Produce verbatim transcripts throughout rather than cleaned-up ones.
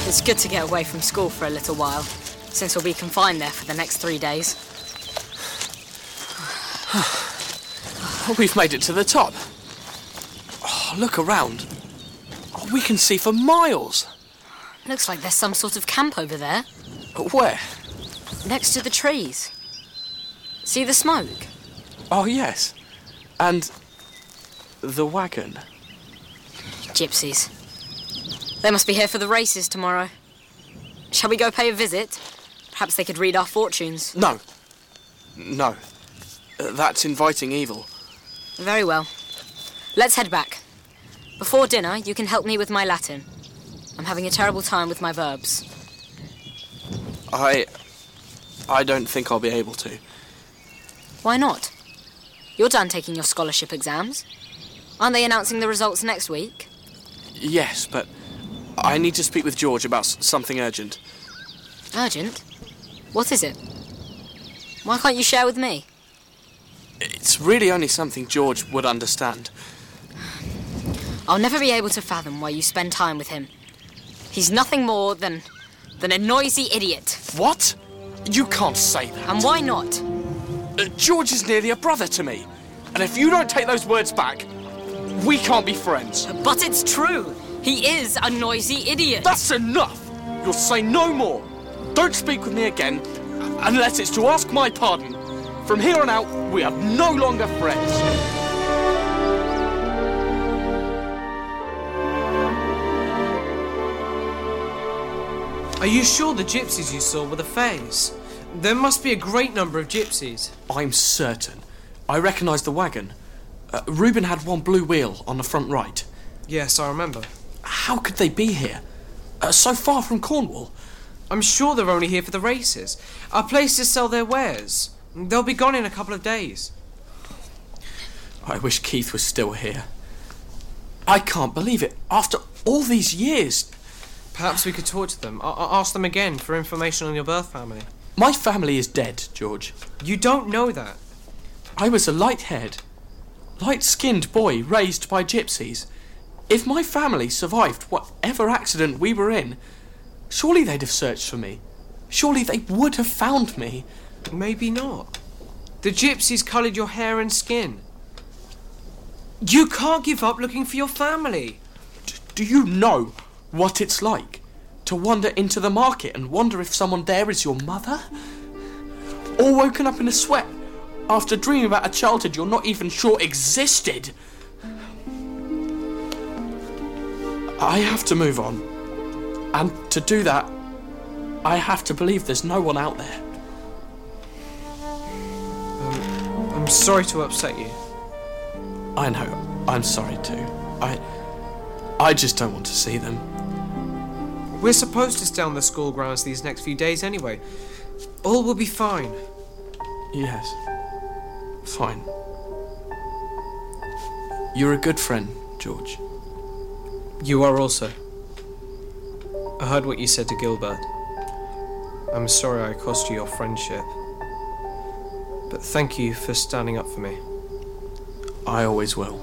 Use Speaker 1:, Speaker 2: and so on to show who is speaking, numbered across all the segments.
Speaker 1: It's good to get away from school for a little while, since we'll be confined there for the next three days.
Speaker 2: We've made it to the top. Oh, look around. Oh, we can see for miles.
Speaker 1: Looks like there's some sort of camp over there.
Speaker 2: Where?
Speaker 1: Next to the trees. See the smoke?
Speaker 2: Oh, yes. And the wagon.
Speaker 1: Gypsies. They must be here for the races tomorrow. Shall we go pay a visit? Perhaps they could read our fortunes.
Speaker 2: No. No. Uh, that's inviting evil.
Speaker 1: Very well. Let's head back. Before dinner, you can help me with my Latin. I'm having a terrible time with my verbs.
Speaker 2: I... I don't think I'll be able to.
Speaker 1: Why not? You're done taking your scholarship exams. Aren't they announcing the results next week?
Speaker 2: Yes, but I need to speak with George about s- something urgent.
Speaker 1: Urgent? What is it? Why can't you share with me?
Speaker 2: It's really only something George would understand.
Speaker 1: I'll never be able to fathom why you spend time with him. He's nothing more than... than a noisy idiot.
Speaker 2: What? You can't say that.
Speaker 1: And why not?
Speaker 2: Uh, George is nearly a brother to me. And if you don't take those words back, we can't be friends.
Speaker 1: But it's true. He is a noisy idiot.
Speaker 2: That's enough. You'll say no more. Don't speak with me again, unless it's to ask my pardon. From here on out, we are no longer friends.
Speaker 3: Are you sure the gypsies you saw were the Fays? There must be a great number of gypsies.
Speaker 2: I'm certain. I recognise the wagon. Uh, Reuben had one blue wheel on the front right.
Speaker 3: Yes, I remember.
Speaker 2: How could they be here? Uh, so far from Cornwall?
Speaker 3: I'm sure they're only here for the races. A place to sell their wares. They'll be gone in a couple of days.
Speaker 2: I wish Keith was still here. I can't believe it. After all these years...
Speaker 3: Perhaps we could talk to them. I- I- ask them again for information on your birth family.
Speaker 2: My family is dead, George.
Speaker 3: You don't know that.
Speaker 2: I was a light-haired, light-skinned boy raised by gypsies. If my family survived whatever accident we were in, surely they'd have searched for me. Surely they would have found me.
Speaker 3: Maybe not. The gypsies coloured your hair and skin. You can't give up looking for your family.
Speaker 2: D- do you know what it's like to wander into the market and wonder if someone there is your mother? Or woken up in a sweat after dreaming about a childhood you're not even sure existed? I have to move on. And to do that, I have to believe there's no one out there.
Speaker 3: Um, I'm sorry to upset you.
Speaker 2: I know. I'm sorry too. I... I just don't want to see them.
Speaker 3: We're supposed to stay on the school grounds these next few days anyway. All will be fine.
Speaker 2: Yes. Fine. You're a good friend, George.
Speaker 3: You are also. I heard what you said to Gilbert. I'm sorry I cost you your friendship. But thank you for standing up for me.
Speaker 2: I always will.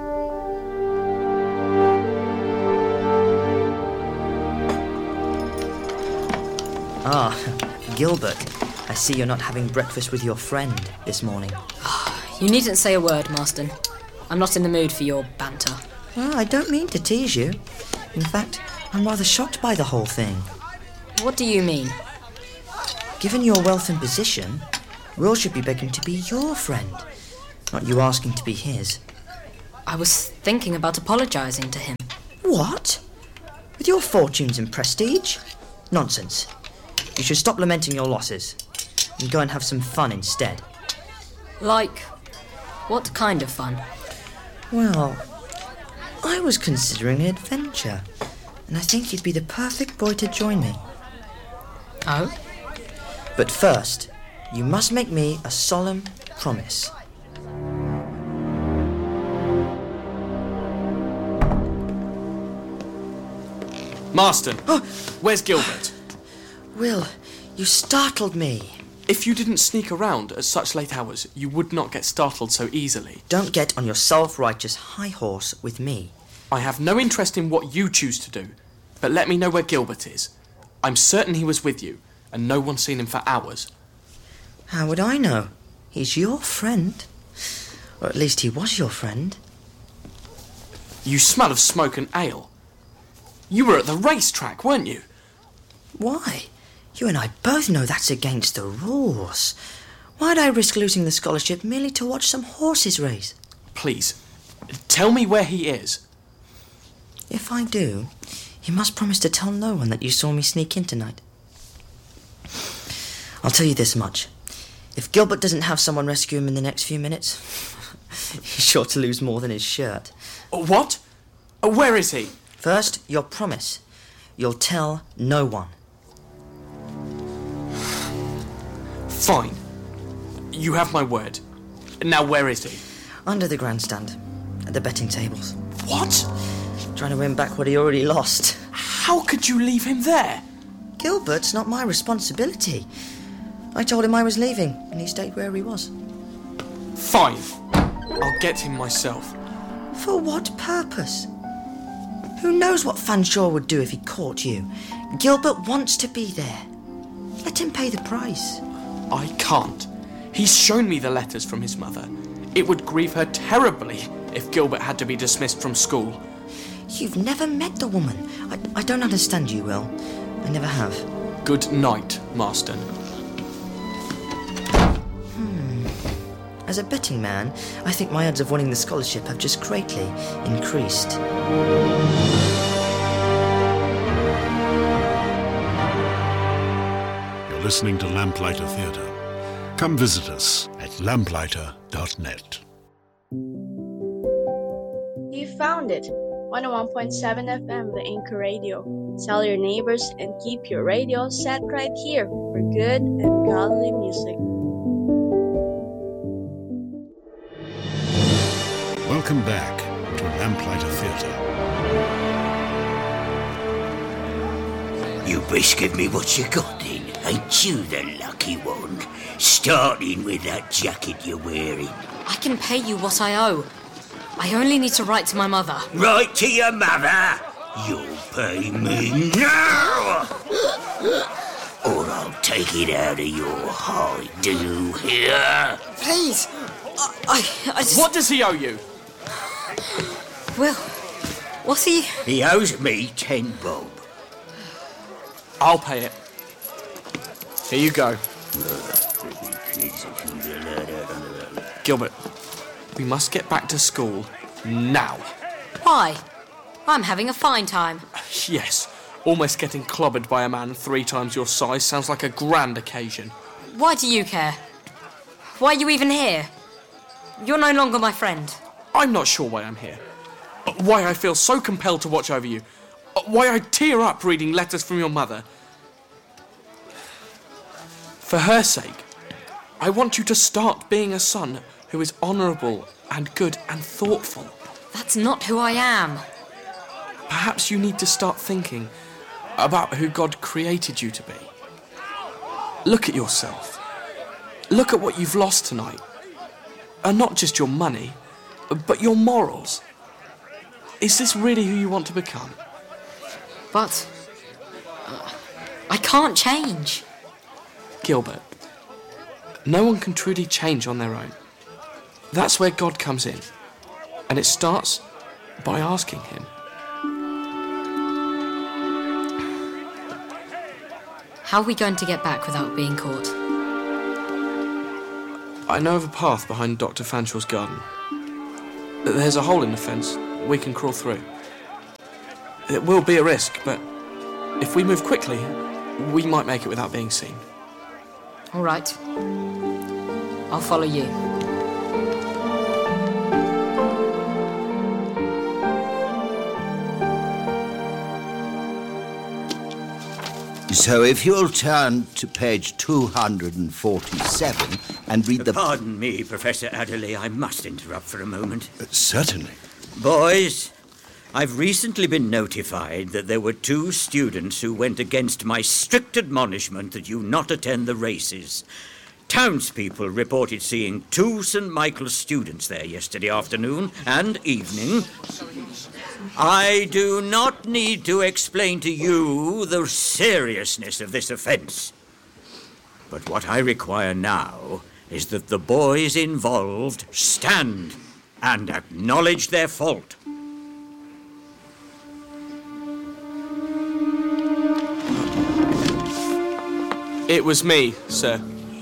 Speaker 4: Ah, Gilbert. I see you're not having breakfast with your friend this morning.
Speaker 1: You needn't say a word, Marston. I'm not in the mood for your banter.
Speaker 4: Well, I don't mean to tease you. In fact, I'm rather shocked by the whole thing.
Speaker 1: What do you mean?
Speaker 4: Given your wealth and position, Will should be begging to be your friend, not you asking to be his.
Speaker 1: I was thinking about apologising to him.
Speaker 4: What? With your fortunes and prestige? Nonsense. You should stop lamenting your losses and go and have some fun instead.
Speaker 1: Like, what kind of fun?
Speaker 4: Well, I was considering an adventure, and I think you'd be the perfect boy to join me.
Speaker 1: Oh?
Speaker 4: But first, you must make me a solemn promise.
Speaker 2: Marston, where's Gilbert?
Speaker 4: Will, you startled me.
Speaker 2: If you didn't sneak around at such late hours, you would not get startled so easily.
Speaker 4: Don't get on your self-righteous high horse with me.
Speaker 2: I have no interest in what you choose to do. but let me know where Gilbert is. I'm certain he was with you, and no one's seen him for hours.
Speaker 4: How would I know? He's your friend. Or at least he was your friend.
Speaker 2: You smell of smoke and ale. You were at the racetrack, weren't you?
Speaker 4: Why? You and I both know that's against the rules. Why'd I risk losing the scholarship merely to watch some horses race?
Speaker 2: Please, tell me where he is.
Speaker 4: If I do, you must promise to tell no one that you saw me sneak in tonight. I'll tell you this much. If Gilbert doesn't have someone rescue him in the next few minutes, he's sure to lose more than his shirt.
Speaker 2: What? Where is he?
Speaker 4: First, your promise. You'll tell no one.
Speaker 2: Fine. You have my word. Now where is he?
Speaker 4: Under the grandstand, at the betting tables.
Speaker 2: What?
Speaker 4: Trying to win back what he already lost.
Speaker 2: How could you leave him there?
Speaker 4: Gilbert's not my responsibility. I told him I was leaving, and he stayed where he was.
Speaker 2: Fine. I'll get him myself.
Speaker 4: For what purpose? Who knows what Fanshawe would do if he caught you? Gilbert wants to be there. Let him pay the price.
Speaker 2: I can't. He's shown me the letters from his mother. It would grieve her terribly if Gilbert had to be dismissed from school.
Speaker 4: You've never met the woman. I, I don't understand you, Will. I never have.
Speaker 2: Good night, Marston.
Speaker 4: Hmm. As a betting man, I think my odds of winning the scholarship have just greatly increased.
Speaker 5: You're listening to Lamplighter Theatre. Come visit us at lamplighter dot net.
Speaker 6: You found it. one oh one point seven F M, the Anchor Radio. Tell your neighbors and keep your radio set right here for good and godly music.
Speaker 5: Welcome back to Lamplighter Theatre.
Speaker 7: You best give me what you got then. Ain't you the lucky one? Starting with that jacket you're wearing.
Speaker 1: I can pay you what I owe. I only need to write to my mother.
Speaker 7: Write to your mother? You'll pay me now! Or I'll take it out of your hide, do you hear?
Speaker 1: Please! I, I, I just...
Speaker 2: What does he owe you?
Speaker 1: Will, what's he...
Speaker 7: He owes me ten bob.
Speaker 2: I'll pay it. Here you go. Gilbert, we must get back to school now.
Speaker 1: Why? I'm having a fine time.
Speaker 2: Yes, almost getting clobbered by a man three times your size sounds like a grand occasion.
Speaker 1: Why do you care? Why are you even here? You're no longer my friend.
Speaker 2: I'm not sure why I'm here. Why I feel so compelled to watch over you. Why I tear up reading letters from your mother. For her sake, I want you to start being a son who is honourable and good and thoughtful.
Speaker 1: That's not who I am.
Speaker 2: Perhaps you need to start thinking about who God created you to be. Look at yourself. Look at what you've lost tonight. And not just your money, but your morals. Is this really who you want to become?
Speaker 1: But... Uh, I can't change.
Speaker 2: Gilbert, no one can truly change on their own. That's where God comes in. And it starts by asking him.
Speaker 1: How are we going to get back without being caught?
Speaker 2: I know of a path behind Doctor Fanshawe's garden. There's a hole in the fence we can crawl through. It will be a risk, but if we move quickly, we might make it without being seen.
Speaker 1: All right. I'll follow you.
Speaker 7: So if you'll turn to page two hundred forty-seven and read the...
Speaker 8: Pardon me, Professor Adderley, I must interrupt for a moment.
Speaker 5: Uh, certainly.
Speaker 8: Boys, I've recently been notified that there were two students who went against my strict admonishment that you not attend the races. Townspeople reported seeing two Saint Michael's students there yesterday afternoon and evening. I do not need to explain to you the seriousness of this offence. But what I require now is that the boys involved stand and acknowledge their fault.
Speaker 2: It was me, sir.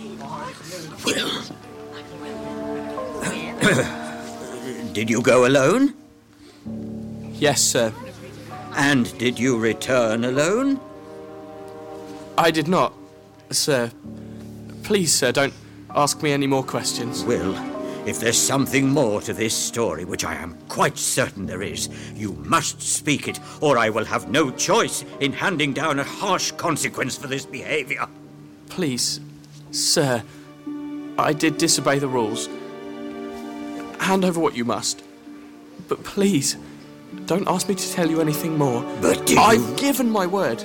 Speaker 8: Did you go alone?
Speaker 2: Yes, sir.
Speaker 8: And did you return alone?
Speaker 2: I did not, sir. Please, sir, don't ask me any more questions.
Speaker 8: Will, if there's something more to this story, which I am quite certain there is, you must speak it, or I will have no choice in handing down a harsh consequence for this behaviour.
Speaker 2: Please, sir, I did disobey the rules. Hand over what you must. But please, don't ask me to tell you anything more.
Speaker 8: But do
Speaker 2: I've
Speaker 8: you...
Speaker 2: given my word.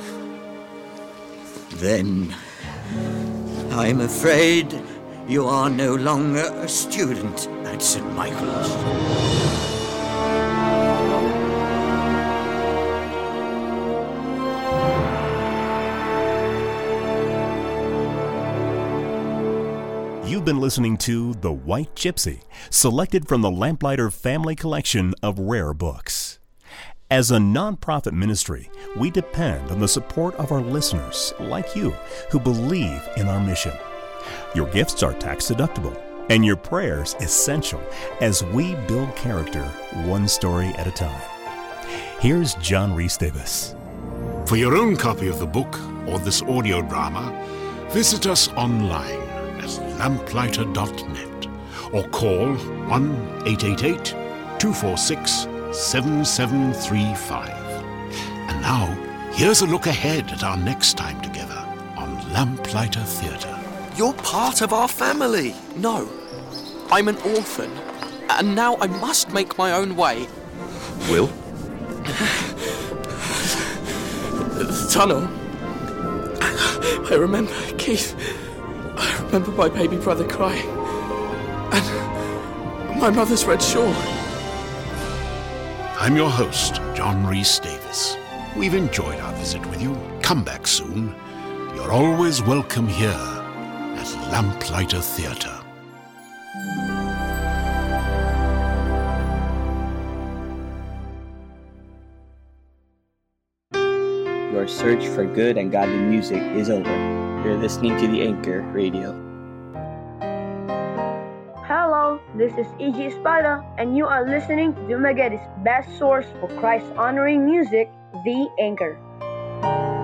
Speaker 8: Then I'm afraid you are no longer a student at Saint Michael's.
Speaker 9: You've been listening to The White Gypsy, selected from the Lamplighter Family Collection of rare books. As a non-profit ministry, we depend on the support of our listeners, like you, who believe in our mission. Your gifts are tax-deductible, and your prayers essential as we build character one story at a time. Here's John Rhys Davis.
Speaker 5: For your own copy of the book or this audio drama, visit us online at lamplighter dot net or call one eight eight eight, two four six, seven seven three five. And now, here's a look ahead at our next time together on Lamplighter Theatre.
Speaker 2: You're part of our family. No, I'm an orphan, and now I must make my own way.
Speaker 5: Will?
Speaker 2: The tunnel. I remember Keith. I remember my baby brother crying. And my mother's red shawl.
Speaker 5: I'm your host, John Rhys Davis. We've enjoyed our visit with you. Come back soon. You're always welcome here at Lamplighter Theatre.
Speaker 10: Your search for good and godly music is over. You're listening to the Anchor Radio.
Speaker 6: Hello, this is E G Espada, and you are listening to Dumaguete's best source for Christ-honoring music, The Anchor.